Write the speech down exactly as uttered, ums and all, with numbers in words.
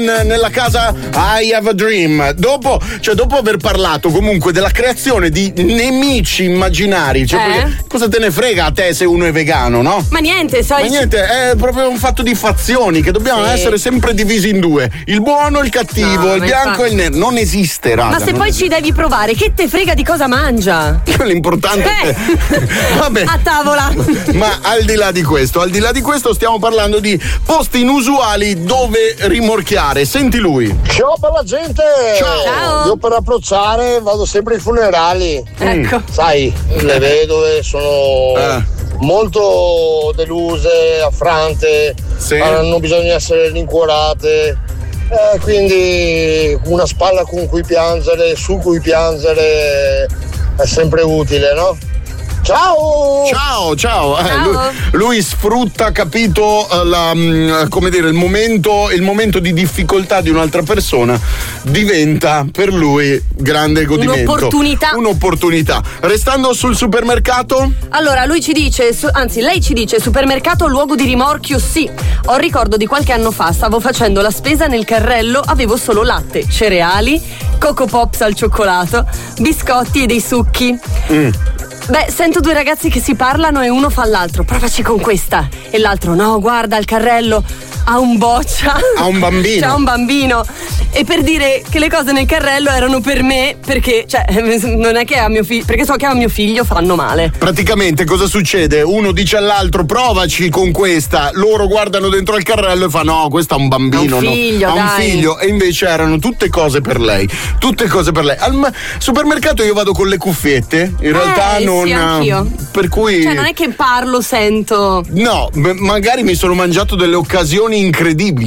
nella casa I Have a Dream. Dopo, cioè dopo aver parlato comunque della creazione di nemici immaginari, cioè Eh? perché cosa te ne frega a te se uno è vegano, no? Ma niente, sai. Ma niente, è proprio un fatto di fazioni che dobbiamo Sì. essere sempre divisi in due. Il buono, il cattivo, No, il ma bianco infatti- e il nero. Non esiste, raga. Ma se non poi esiste. ci devi provare, che te frega di cosa mangia? L'importante Eh. è che... Vabbè. A tavola. Ma al di là di questo, al di là di questo stiamo parlando di posti inusuali dove rimorchiare. Senti lui. Ciao bella gente! Ciao. Ciao. Io per approcciare vado sempre ai funerali. Ecco. Sai, le vedove sono Eh. molto deluse, affrante, Sì. hanno bisogno di essere rincuorate. Eh, quindi una spalla con cui piangere, su cui piangere è sempre utile, no? Ciao! Ciao, ciao. Eh, Ciao. lui, lui sfrutta, capito, eh, la, mm, come dire, il momento, il momento di difficoltà di un'altra persona diventa per lui grande godimento. Un'opportunità. Un'opportunità. Restando sul supermercato, Allora, lui ci dice, su- anzi, lei ci dice: supermercato luogo di rimorchio, sì. Ho il ricordo di qualche anno fa, stavo facendo la spesa nel carrello, avevo solo latte, cereali, Coco Pops al cioccolato, biscotti e dei succhi. Mm. Beh, sento due ragazzi che si parlano e uno fa all'altro: provaci con questa. E l'altro: no, guarda, il carrello ha un boccia. Ha un bambino. C'ha un bambino. E per dire che le cose nel carrello erano per me, perché, cioè, non è che a mio figlio, perché so che a mio figlio fanno male. praticamente cosa succede? Uno dice all'altro provaci con questa, loro guardano dentro al carrello e fanno no, questo ha un bambino, Ha un figlio, no? Ha un dai. figlio, e invece erano tutte cose per lei, tutte cose per lei. Al ma- supermercato io vado con le cuffiette, in realtà Eh, non sì, anch'io. per cui Cioè, non è che parlo, sento. no, m- magari mi sono mangiato delle occasioni incredibili.